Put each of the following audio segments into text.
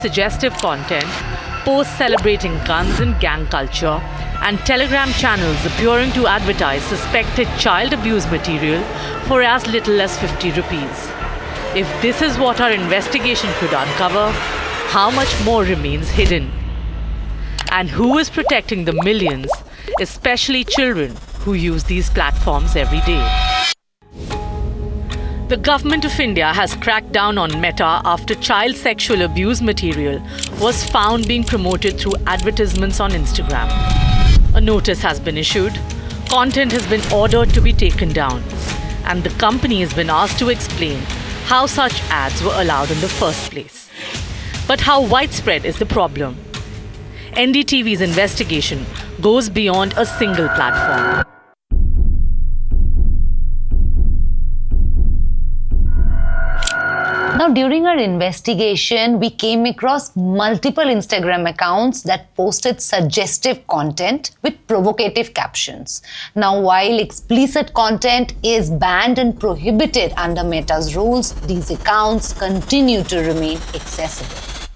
suggestive content, posts celebrating guns and gang culture, and Telegram channels appearing to advertise suspected child abuse material for as little as 50 rupees. If this is what our investigation could uncover, how much more remains hidden? And who is protecting the millions, especially children, who use these platforms every day? The Government of India has cracked down on Meta after child sexual abuse material was found being promoted through advertisements on Instagram. A notice has been issued, content has been ordered to be taken down, and the company has been asked to explain how such ads were allowed in the first place. But how widespread is the problem? NDTV's investigation goes beyond a single platform. Now, during our investigation, we came across multiple Instagram accounts that posted suggestive content with provocative captions. Now, while explicit content is banned and prohibited under Meta's rules, these accounts continue to remain accessible.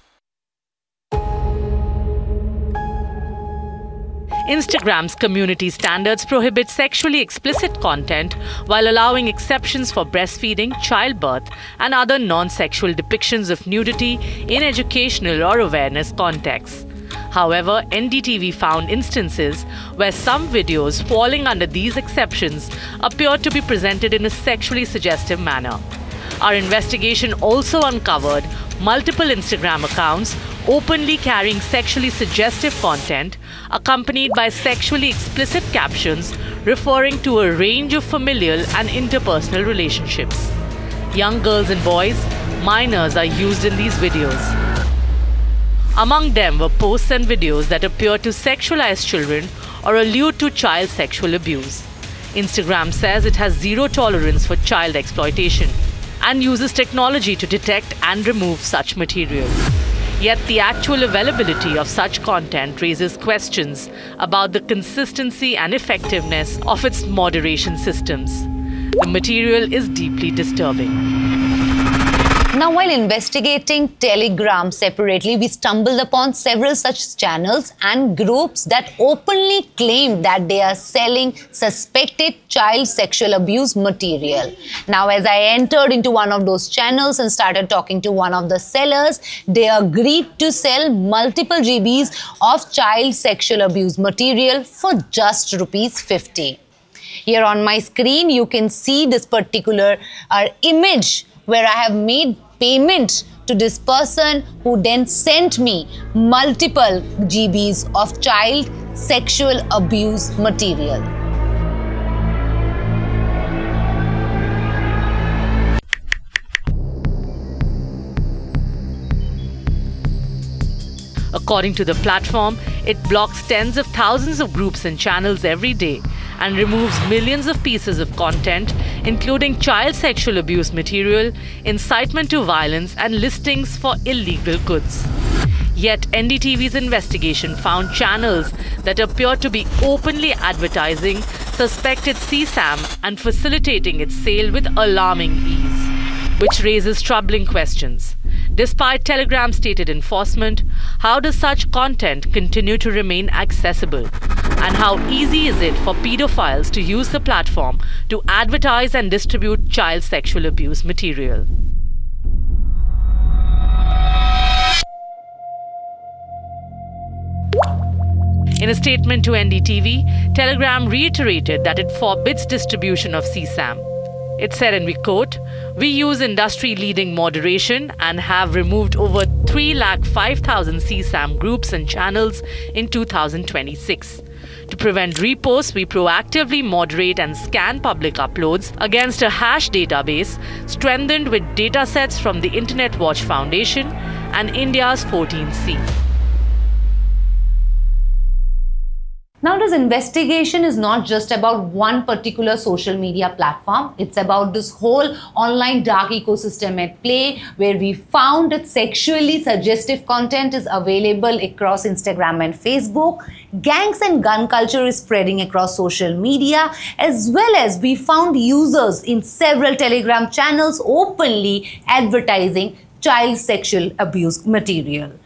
Instagram's community standards prohibit sexually explicit content while allowing exceptions for breastfeeding, childbirth, and other non-sexual depictions of nudity in educational or awareness contexts. However, NDTV found instances where some videos falling under these exceptions appeared to be presented in a sexually suggestive manner. Our investigation also uncovered multiple Instagram accounts openly carrying sexually suggestive content accompanied by sexually explicit captions referring to a range of familial and interpersonal relationships. Young girls and boys, minors, are used in these videos. Among them were posts and videos that appear to sexualize children or allude to child sexual abuse. Instagram says it has zero tolerance for child exploitation and uses technology to detect and remove such material. Yet the actual availability of such content raises questions about the consistency and effectiveness of its moderation systems. The material is deeply disturbing. Now, while investigating Telegram separately, we stumbled upon several such channels and groups that openly claim that they are selling suspected child sexual abuse material. Now, as I entered into one of those channels and started talking to one of the sellers, they agreed to sell multiple GBs of child sexual abuse material for just rupees 50. Here on my screen, you can see this particular image where I have made payment to this person who then sent me multiple GBs of child sexual abuse material. According to the platform, it blocks tens of thousands of groups and channels every day and removes millions of pieces of content, including child sexual abuse material, incitement to violence, and listings for illegal goods. Yet NDTV's investigation found channels that appear to be openly advertising suspected CSAM and facilitating its sale with alarming ease, which raises troubling questions. Despite Telegram's stated enforcement, how does such content continue to remain accessible? And how easy is it for pedophiles to use the platform to advertise and distribute child sexual abuse material? In a statement to NDTV, Telegram reiterated that it forbids distribution of CSAM. It said, and we quote, "We use industry-leading moderation and have removed over 305,000 CSAM groups and channels in 2026. To prevent reposts, we proactively moderate and scan public uploads against a hash database strengthened with datasets from the Internet Watch Foundation and India's 14C. Now, this investigation is not just about one particular social media platform. It's about this whole online dark ecosystem at play, where we found that sexually suggestive content is available across Instagram and Facebook. Gangs and gun culture is spreading across social media, as well as we found users in several Telegram channels openly advertising child sexual abuse material.